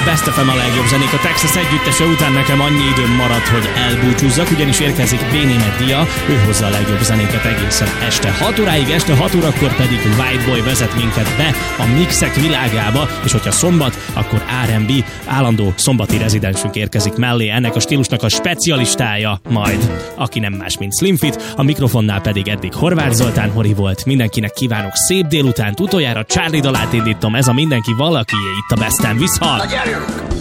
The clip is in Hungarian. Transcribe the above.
Best FM a legjobb zenék a Texas együttese után nekem annyi időm maradt, hogy elbúcsúzzak, ugyanis érkezik B-Német Dia, ő hozza a legjobb zenéket egészen este 6 óráig, este 6 órakor pedig White Boy vezet minket be a mixek világába, és hogyha szombat, akkor R&B, állandó szombati rezidensünk érkezik mellé, ennek a stílusnak a specialistája majd, aki nem más, mint Slim Fit, a mikrofonnál pedig eddig Horváth Zoltán Hori volt. Mindenkinek kívánok szép délutánt, utoljára Charlie dalát indítom, ez a Mindenki valakié itt a Besten, viszont!